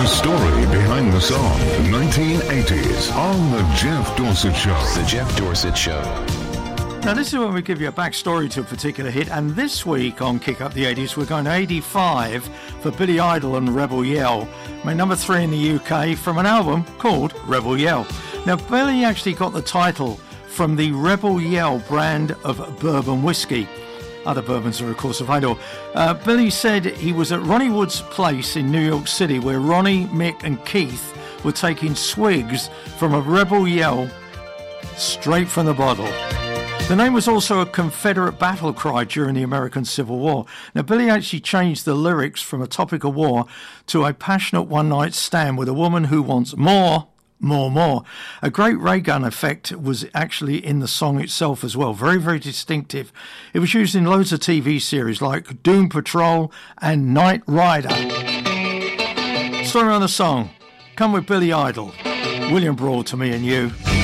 The story behind the song, 1980s, on The Jeff Dorsett Show. The Jeff Dorsett Show. Now, this is when we give you a backstory to a particular hit, and this week on Kick Up the 80s, we're going to 85 for Billy Idol and Rebel Yell, made number 3 in the UK from an album called Rebel Yell. Now, Billy actually got the title from the Rebel Yell brand of bourbon whiskey. Other bourbons are, of course, available. Billy said he was at Ronnie Wood's place in New York City where Ronnie, Mick and Keith were taking swigs from a Rebel Yell straight from the bottle. The name was also a Confederate battle cry during the American Civil War. Now, Billy actually changed the lyrics from a topic of war to a passionate one-night stand with a woman who wants more. A great ray gun effect was actually in the song itself as well. Very, very distinctive. It was used in loads of TV series like Doom Patrol and Knight Rider. Story on the song. Come with Billy Idol. William Broad, To Me and You.